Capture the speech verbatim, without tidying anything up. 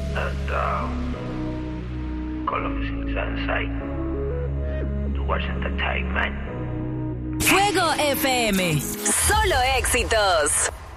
and uh, Call of Sensei, Towards Entertainment. Fuego F M, solo éxitos.